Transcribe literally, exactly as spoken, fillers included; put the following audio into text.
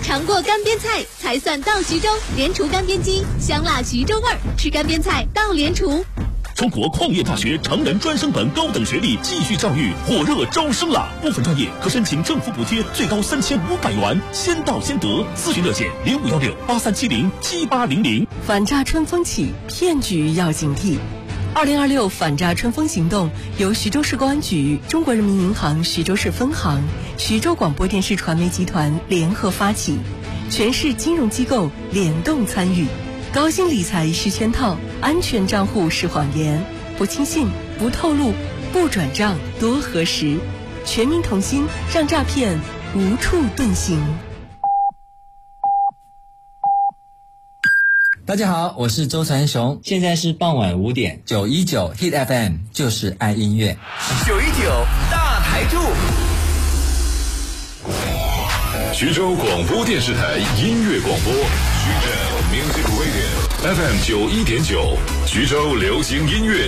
尝过干煸菜才算到徐州。莲厨干煸鸡，香辣徐州味儿，吃干煸菜到莲厨。 中国矿业大学成人专升本高等学历继续教育火热招生啦！部分专业可申请政府补贴，最高三千五百元，先到先得。咨询热线零五幺六八三七零七八零零。 反诈春风起，骗局要警惕。二零二六反诈春风行动由徐州市公安局、中国人民银行徐州市分行、徐州广播电视传媒集团联合发起，全市金融机构联动参与。高薪理财是圈套，安全账户是谎言，不轻信，不透露，不转账，多核实。全民同心，让诈骗无处遁形。 大家好，我是周传雄，现在是傍晚五点，九一九 Hit F M 就是爱音乐， 九一九大台柱。 徐州广播电视台音乐广播，徐州 Music Radio F M 九一点九，徐州流行音乐